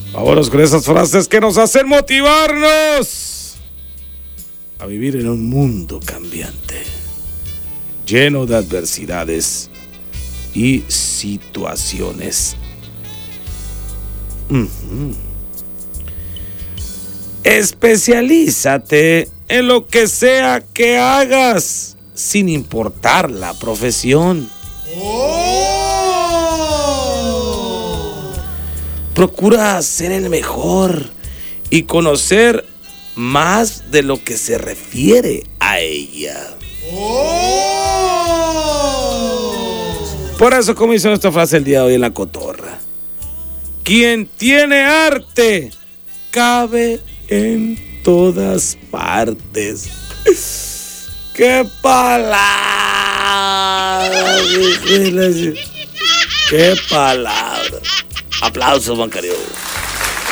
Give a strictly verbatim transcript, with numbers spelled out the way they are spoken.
Vámonos con esas frases que nos hacen motivarnos a vivir en un mundo cambiante, lleno de adversidades y situaciones. Uh-huh. Especialízate en lo que sea que hagas, sin importar la profesión. Oh. Procura ser el mejor y conocer más de lo que se refiere a ella. Oh. Por eso, como hizo nuestra frase el día de hoy en la cotorra: quien tiene arte cabe en todas partes. ¡Qué palabra! ¡Qué palabra! Aplausos, bancario.